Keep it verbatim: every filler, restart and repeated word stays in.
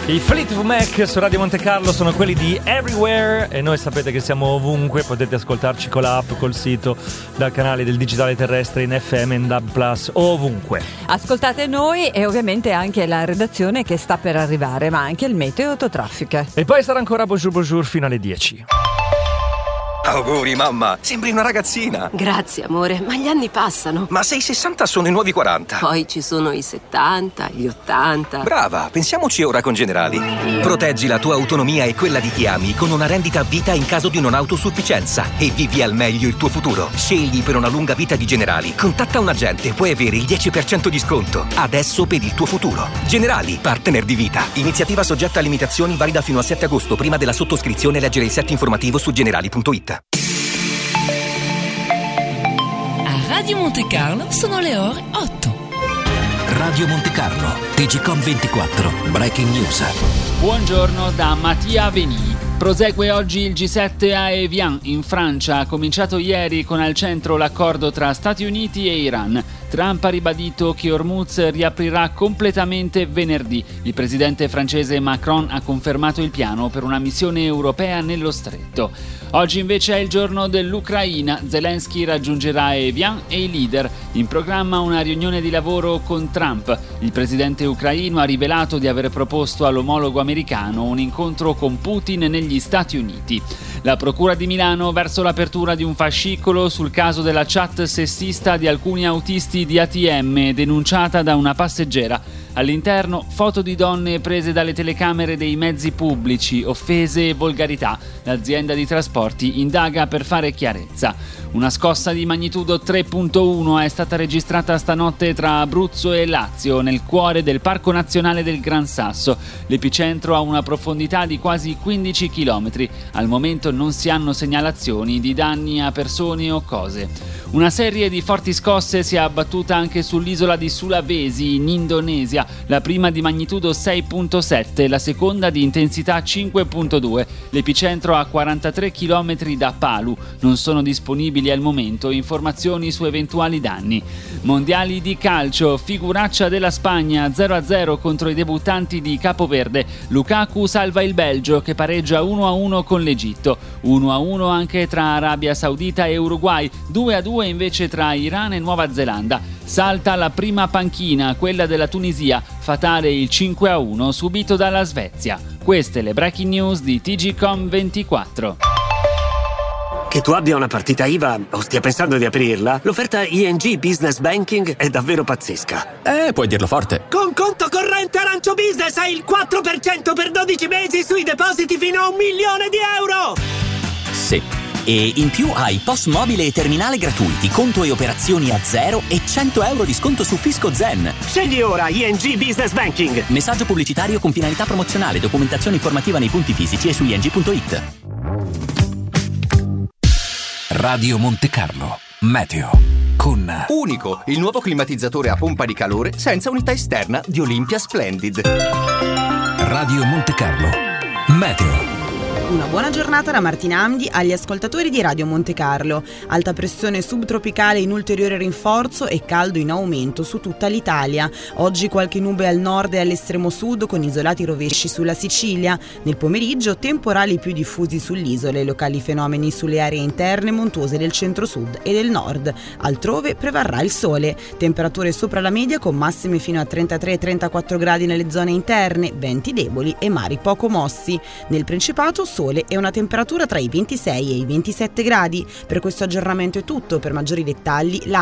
I Fleetwood Mac su Radio Monte Carlo sono quelli di Everywhere e noi sapete che siamo ovunque, potete ascoltarci con l'app, col sito, dal canale del digitale terrestre in F M, in D A B plus, ovunque. Ascoltate noi e ovviamente anche la redazione che sta per arrivare, ma anche il meteo autotraffica. E poi sarà ancora Bonjour Bonjour fino alle dieci. Auguri mamma, sembri una ragazzina. Grazie amore, ma gli anni passano. Ma se i sessanta sono i nuovi quaranta. Poi ci sono i settanta, gli ottanta. Brava, pensiamoci ora con Generali. Proteggi la tua autonomia e quella di chi ami con una rendita a vita in caso di non autosufficienza e vivi al meglio il tuo futuro. Scegli per una lunga vita di Generali. Contatta un agente, puoi avere il dieci per cento di sconto. Adesso per il tuo futuro. Generali, partner di vita. Iniziativa soggetta a limitazioni, valida fino al sette agosto. Prima della sottoscrizione leggere il set informativo su generali punto it. Radio Monte Carlo sono le ore otto. Radio Monte Carlo, T G Com ventiquattro, Breaking News. Buongiorno da Mattia Veni. Prosegue oggi il G sette a Evian in Francia. Ha cominciato ieri con al centro l'accordo tra Stati Uniti e Iran. Trump ha ribadito che Hormuz riaprirà completamente venerdì. Il presidente francese Macron ha confermato il piano per una missione europea nello stretto. Oggi invece è il giorno dell'Ucraina. Zelensky raggiungerà Evian e i leader. In programma una riunione di lavoro con Trump. Il presidente ucraino ha rivelato di aver proposto all'omologo americano un incontro con Putin negli Stati Uniti. La Procura di Milano verso l'apertura di un fascicolo sul caso della chat sessista di alcuni autisti di A T M denunciata da una passeggera. All'interno foto di donne prese dalle telecamere dei mezzi pubblici, offese e volgarità. L'azienda di trasporti indaga per fare chiarezza. Una scossa di magnitudo tre virgola uno è stata registrata stanotte tra Abruzzo e Lazio, nel cuore del Parco Nazionale del Gran Sasso. L'epicentro ha una profondità di quasi quindici chilometri. Al momento non si hanno segnalazioni di danni a persone o cose. Una serie di forti scosse si è abbattuta anche sull'isola di Sulawesi, in Indonesia, la prima di magnitudo sei virgola sette, la seconda di intensità cinque virgola due. L'epicentro a quarantatré chilometri da Palu. Non sono disponibili al momento informazioni su eventuali danni. Mondiali di calcio, figuraccia della Spagna, zero a zero contro i debuttanti di Capoverde. Lukaku salva il Belgio che pareggia uno a uno con l'Egitto. uno a uno anche tra Arabia Saudita e Uruguay, due a due invece tra Iran e Nuova Zelanda. Salta la prima panchina, quella della Tunisia, fatale il cinque a uno subito dalla Svezia. Queste le breaking news di T G Com ventiquattro. Che tu abbia una partita I V A o stia pensando di aprirla, l'offerta I N G Business Banking è davvero pazzesca. Eh, puoi dirlo forte. Con conto corrente Arancio Business hai il quattro per cento per dodici mesi sui depositi fino a un milione di euro! Sì. E in più hai P O S mobile e terminale gratuiti, conto e operazioni a zero e cento euro di sconto su Fisco Zen. Scegli ora I N G Business Banking. Messaggio pubblicitario con finalità promozionale, documentazione informativa nei punti fisici e su I N G punto it. Radio Monte Carlo, meteo. Con Unico, il nuovo climatizzatore a pompa di calore senza unità esterna di Olympia Splendid. Radio Monte Carlo, meteo. Una buona giornata da Martina Amdi agli ascoltatori di Radio Monte Carlo. Alta pressione subtropicale in ulteriore rinforzo e caldo in aumento su tutta l'Italia. Oggi qualche nube al nord e all'estremo sud con isolati rovesci sulla Sicilia. Nel pomeriggio temporali più diffusi sull'isola e locali fenomeni sulle aree interne montuose del centro-sud e del nord. Altrove prevarrà il sole. Temperature sopra la media con massime fino a trentatré trentaquattro gradi nelle zone interne, venti deboli e mari poco mossi. Nel Principato sole e una temperatura tra i ventisei e i ventisette gradi. Per questo aggiornamento è tutto. Per maggiori dettagli la